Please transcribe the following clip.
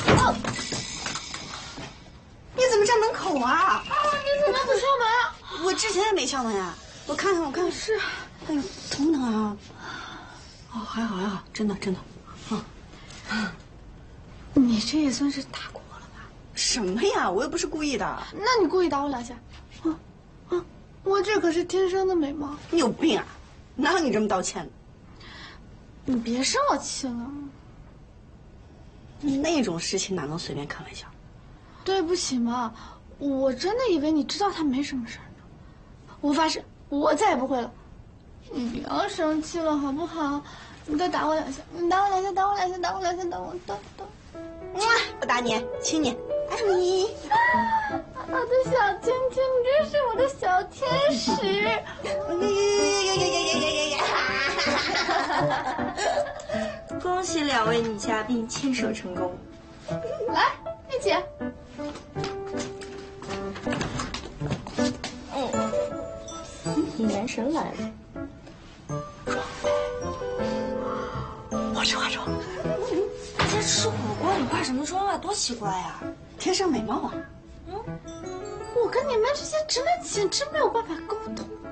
哦，你怎么站门口啊？ 你怎么不敲门？ 我之前也没敲门呀。我看看。是。哎呦，疼不疼啊？哦，还好，真的。 你这也算是打过我了吧？ 什么呀？我又不是故意的。 那你故意打我2下？我这可是天生的美貌。 你有病啊？哪有你这么道歉的？ 你别生我气了。 那种事情哪能随便开玩笑？ 对不起嘛，我真的以为你知道他没什么事儿呢。我发誓，我再也不会了。你不要生气了好不好？你再打我2下，你打我2下，打我2下，打我2下，打我打。 不打你，亲你，爱你。 我的小亲亲，你真是我的小天使。 恭喜2位女嘉宾牵手成功。 来，一起。 你男神来了。 我去化妆。 在吃火锅，你化什么妆啊？多奇怪呀！ 天生美貌啊。 我跟你们这些直男简直没有办法沟通